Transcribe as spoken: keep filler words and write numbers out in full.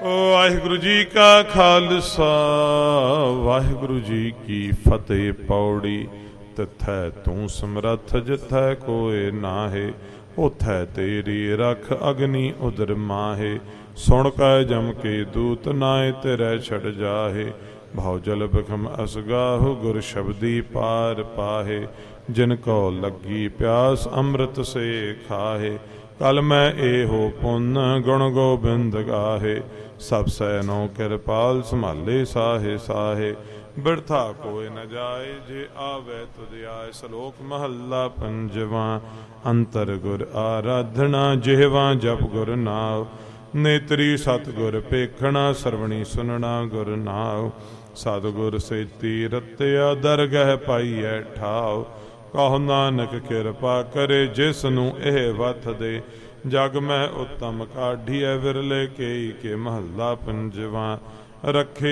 ਵਾਹਿਗੁਰੂ ਜੀ ਕਾ ਖਾਲਸਾ ਵਾਹਿਗੁਰੂ ਜੀ ਕੀ ਫਤਿਹ। ਪੌੜੀ। ਤਿਥੈ ਤੂੰ ਸਮਰੱਥ ਜਿਥੈ ਕੋਇ ਨਾਹੇ, ਉਥੈ ਤੇਰੀ ਰਖ ਅਗਨੀ ਉਦਰ ਮਾਹੇ। ਸੁਣ ਕੈ ਜਮ ਕੇ ਦੂਤ ਨਾਏ ਤੇਰੇ ਛੜ ਜਾਹੇ, ਭਉ ਜਲ ਬਿਖਮ ਅਸਗਾਹੁ ਗੁਰ ਸ਼ਬਦੀ ਪਾਰ ਪਾਹੇ। ਜਿਨ ਕੋ ਲੱਗੀ ਪਿਆਸ ਅੰਮ੍ਰਿਤ ਸੇ ਖਾਹੇ, ਕਲ ਮੈਂ ਇਹੋ ਪੁੰਨ ਗੁਣ ਗੋਬਿੰਦ ਗਾਹੇ। ਸਭ ਸੈਨੋ ਕਿਰਪਾਲ ਸੰਭਾਲੇ ਸਾਹੇ ਸਾਹੇ, ਬਿਰਥਾ ਕੋਇ ਨ ਜਾਏ ਜੇ ਆਵੇ ਤੁਧ ਆਏ। ਸ਼ਲੋਕ ਮਹੱਲਾ ਪੰਜਵਾਂ। ਅੰਤਰ ਗੁਰ ਆਰਾਧਨਾ ਜਿਹਵਾ ਜਪ ਗੁਰ ਨਾਉ, ਨੇਤਰੀ ਸਤਿਗੁਰ ਪੇਖਣਾ ਸਰਵਣੀ ਸੁਨਣਾ ਗੁਰ ਨਾਉ। ਸਤਿਗੁਰ ਸੇਤੀ ਰਤਿਆ ਦਰਗਹਿ ਪਾਈਐ ਠਾਉ, ਕਹੋ ਨਾਨਕ ਕਿਰਪਾ ਕਰੇ ਜਿਸ ਨੂੰ ਇਹ ਵਥ ਦੇ। ਜਗ ਮੈਂ ਉਤਮ ਕਾਢੀਐ ਵਿਰਲੇ ਕੇਈ ਕੇ, ਮਹੱਲਾ ਪੰਜਵਾਂ। ਰੱਖੇ